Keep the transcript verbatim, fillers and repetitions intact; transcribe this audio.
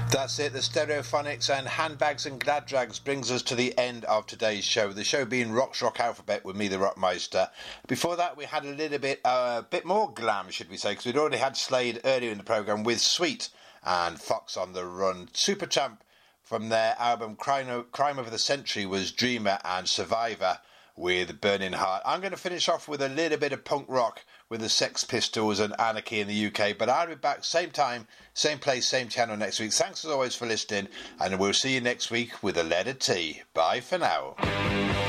That's it, the Stereophonics and Handbags and Glad Drags brings us to the end of today's show. The show being Rock's Rock Alphabet with me, the Rockmeister. Before that, we had a little bit, a uh, bit more glam, should we say, because we'd already had Slade earlier in the programme with Sweet and Fox on the Run. Supertramp from their album Crime, Crime of the Century was Dreamer, and Survivor with Burning Heart. I'm going to finish off with a little bit of punk rock with the Sex Pistols and Anarchy in the U K, but I'll be back same time, same place, same channel next week. Thanks as always for listening, and we'll see you next week with a letter T. Bye for now.